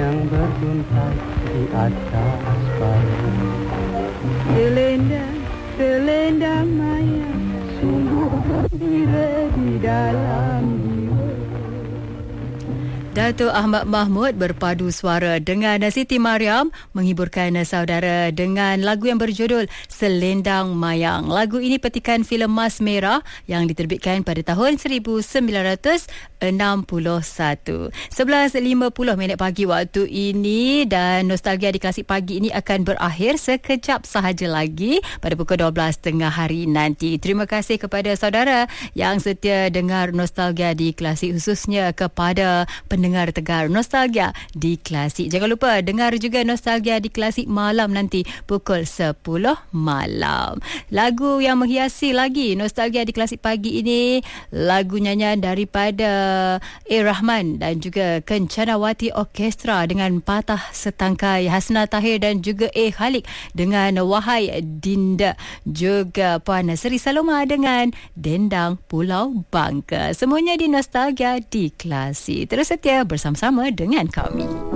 yang bertuntas di atas payung. Selendang, selendang maya, sungguh gembira di dalam jiwa. Dato' Ahmad Mahmud berpadu suara dengan Siti Mariam menghiburkan saudara dengan lagu yang berjudul Selendang Mayang. Lagu ini petikan filem Mas Merah yang diterbitkan pada tahun 1961. 11.50 pagi waktu ini, dan Nostalgia di Klasik Pagi ini akan berakhir sekejap sahaja lagi pada pukul 12.30 hari nanti. Terima kasih kepada saudara yang setia dengar Nostalgia di Klasik, khususnya kepada pendengar Tegar Nostalgia di Klasik. Jangan lupa dengar juga Nostalgia di Klasik malam nanti pukul 10 malam. Lagu yang menghiasi lagi Nostalgia di Klasik Pagi ini, lagu nyanyian daripada Rahman dan juga Kencanawati Orkestra dengan Patah Setangkai, Hasna Tahir dan juga Khalik dengan Wahai Dinda, juga Puan Seri Saloma dengan Dendang Pulau Bangka. Semuanya di Nostalgia di Klasik. Terus setia bersama-sama dengan kami.